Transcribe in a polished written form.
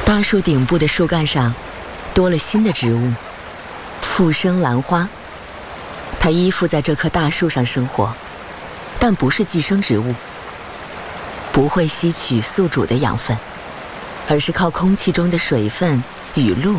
大树顶部的树干上多了新的植物——附生兰花。它依附在这棵大树上生活，但不是寄生植物，不会吸取宿主的养分，而是靠空气中的水分、雨露